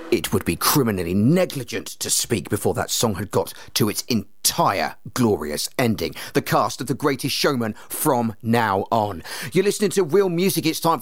It would be criminally negligent to speak before that song had got to its entire glorious ending. The cast of The Greatest Showman from now on. You're listening to Real Music. It's time